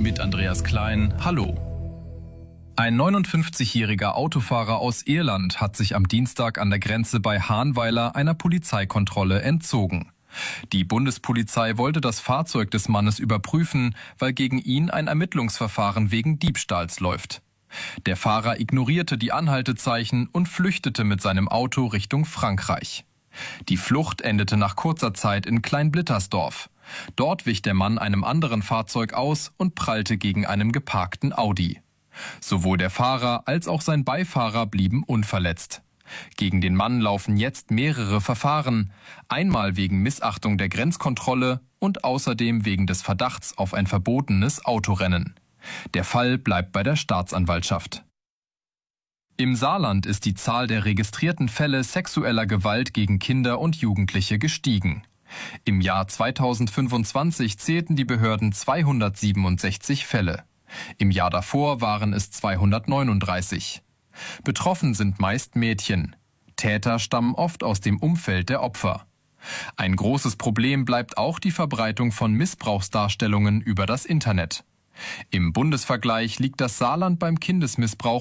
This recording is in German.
mit Andreas Klein. Hallo. Ein 59-jähriger Autofahrer aus Irland hat sich am Dienstag an der Grenze bei Hahnweiler einer Polizeikontrolle entzogen. Die Bundespolizei wollte das Fahrzeug des Mannes überprüfen, weil gegen ihn ein Ermittlungsverfahren wegen Diebstahls läuft. Der Fahrer ignorierte die Anhaltezeichen und flüchtete mit seinem Auto Richtung Frankreich. Die Flucht endete nach kurzer Zeit in Kleinblittersdorf. Dort wich der Mann einem anderen Fahrzeug aus und prallte gegen einen geparkten Audi. Sowohl der Fahrer als auch sein Beifahrer blieben unverletzt. Gegen den Mann laufen jetzt mehrere Verfahren, einmal wegen Missachtung der Grenzkontrolle und außerdem wegen des Verdachts auf ein verbotenes Autorennen. Der Fall bleibt bei der Staatsanwaltschaft. Im Saarland ist die Zahl der registrierten Fälle sexueller Gewalt gegen Kinder und Jugendliche gestiegen. Im Jahr 2025 zählten die Behörden 267 Fälle. Im Jahr davor waren es 239. Betroffen sind meist Mädchen. Täter stammen oft aus dem Umfeld der Opfer. Ein großes Problem bleibt auch die Verbreitung von Missbrauchsdarstellungen über das Internet. Im Bundesvergleich liegt das Saarland beim Kindesmissbrauch